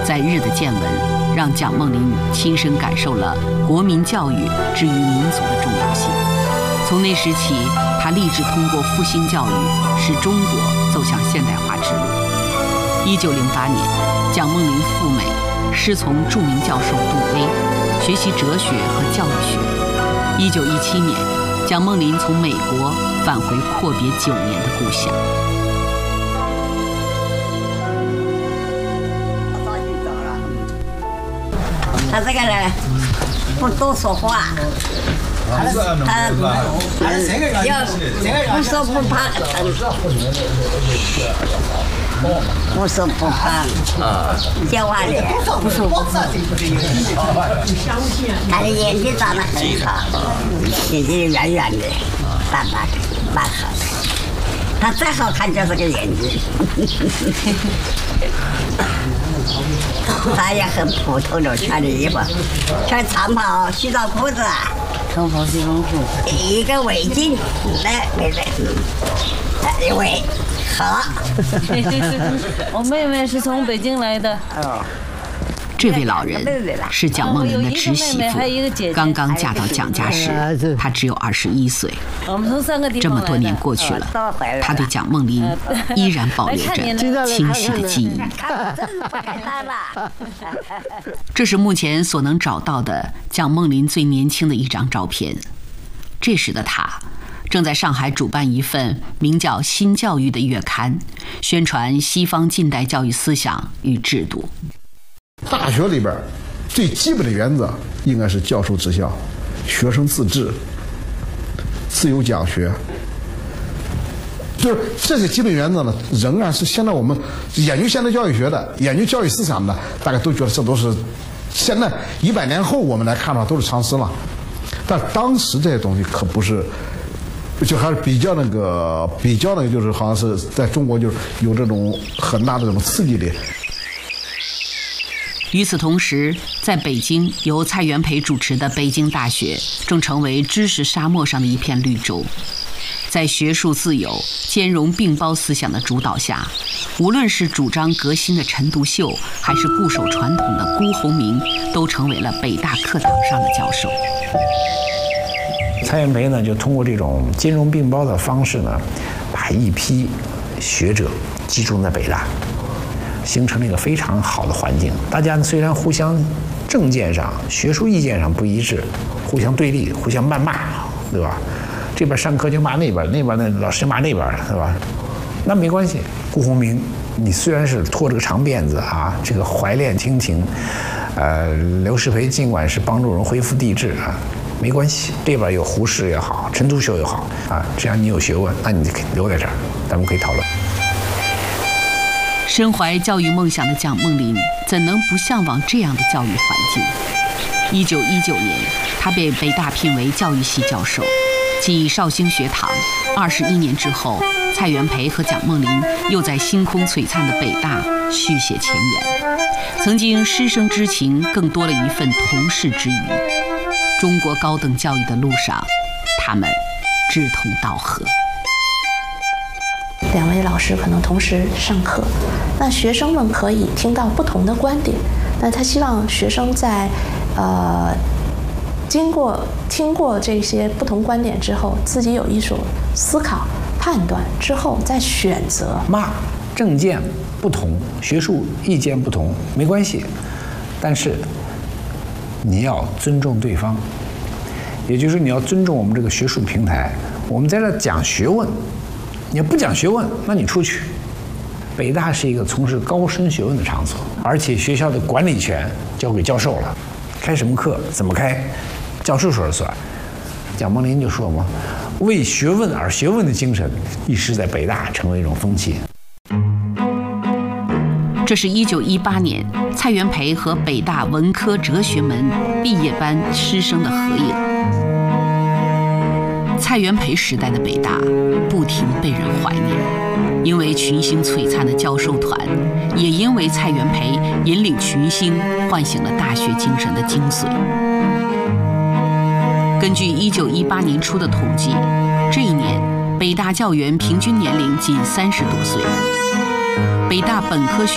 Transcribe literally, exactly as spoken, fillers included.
在日的见闻，让蒋梦麟亲身感受了国民教育之于民族的重要性。从那时起，他立志通过复兴教育，使中国走向现代化之路。一九零八年，蒋梦麟赴美，师从著名教授杜威，学习哲学和教育学。一九一七年，蒋梦麟从美国返回阔别九年的故乡。 他这个人不多说话，他要不说不怕，不说不怕，讲话的不说不怕。他的眼睛长得很好，眼睛圆圆的、大大的、蛮好的。他再好看就是个眼睛。他也很普通的，穿的衣服，穿长袍、西装裤子， 长袍、西装裤， 一个围巾，来，妹妹，一围，好。 我妹妹是从北京来的。哦。 这位老人是蒋梦麟的侄媳妇，刚刚嫁到蒋家时，她只有二十一岁。这么多年过去了，她对蒋梦麟依然保留着清晰的记忆。这是目前所能找到的蒋梦麟最年轻的一张照片。这时的他正在上海主办一份名叫《新教育》的月刊，宣传西方近代教育思想与制度。 大学里边最基本的原则应该是教授治校，学生自治，自由讲学。就是这些基本原则呢，仍然是现在我们研究现代教育学的、研究教育思想的，大家都觉得这都是现在一百年后我们来看的话都是常识了。但当时这些东西可不是，就还是比较那个比较那个，就是好像是在中国就是有这种很大的这种刺激力。 与此同时，在北京由蔡元培主持的北京大学正成为知识沙漠上的一片绿洲。在学术自由、兼容并包思想的主导下，无论是主张革新的陈独秀，还是固守传统的辜鸿铭，都成为了北大课堂上的教授。 蔡元培呢，就通过这种兼容并包的方式呢，把一批学者集中在北大。形成了一个非常好的环境，大家虽然互相政见上、学术意见上不一致，互相对立、互相谩骂，对吧？这边上课就骂那边，那边的老师骂那边，对吧？那没关系。辜鸿铭，你虽然是拖着个长辫子啊，这个怀恋亲情，呃，刘师培尽管是帮助人恢复帝制啊，没关系。这边有胡适也好，陈独秀也好啊，只要你有学问，那你就可以留在这儿，咱们可以讨论。 身怀教育梦想的蒋梦麟，怎能不向往这样的教育环境？一九一九年，他被北大聘为教育系教授，继绍兴学堂。二十一年之后，蔡元培和蒋梦麟又在星空璀璨的北大续写前缘。曾经师生之情，更多了一份同事之谊。中国高等教育的路上，他们志同道合。 两位老师可能同时上课，那学生们可以听到不同的观点。那他希望学生在呃经过听过这些不同观点之后，自己有一种思考、判断之后再选择。 骂政见不同、学术意见不同没关系，但是你要尊重对方，也就是你要尊重我们这个学术平台。我们在这讲学问。你要不讲学问，那你出去。北大是一个从事高深学问的场所，而且学校的管理权交给教授了，开什么课、怎么开，教授说了算。蒋梦麟就说嘛，为学问而学问的精神，一时在北大成为一种风气。 这是一九一八年蔡元培和北大文科哲学门毕业班师生的合影。蔡元培时代的北大不停被人怀念，因为群星璀璨的教授团，也因为蔡元培引领群星唤醒了大学精神的精髓。根据一九一八年初的统计，这一年北大教员平均年龄仅三十多岁，北大本科学